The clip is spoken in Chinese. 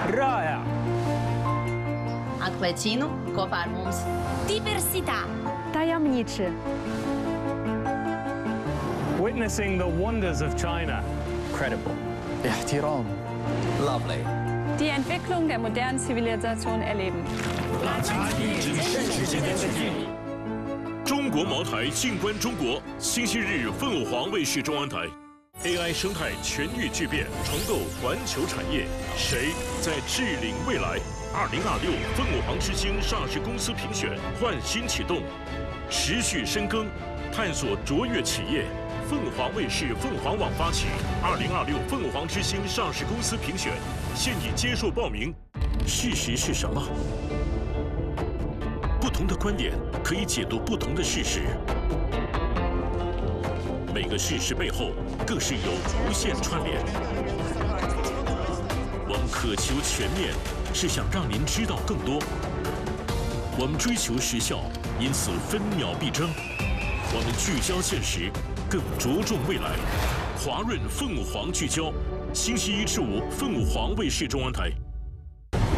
رائع. Atklēcinu kopā ar mums. Diversità. Tajemniczy. Witnessing the wonders of China. Incredible. احترام. Lovely. Die Entwicklung der modernen Zivilisation erleben. 中国茅台静观中国，星期日凤凰卫视中央台。AI 生态全域巨变，重构环球产业，谁在治领未来？2026凤凰之星上市公司评选焕新启动，持续深耕，探索卓越企业。凤凰卫视凤凰网发起2026凤凰之星上市公司评选，现已接受报名。事实是什么？不同的观点可以解读不同的事实，每个事实背后更是有无限串联。我们渴求全面，是想让您知道更多。我们追求时效，因此分秒必争。我们聚焦现实，更着重未来。华润凤凰聚焦，星期一至五凤凰卫视中央台。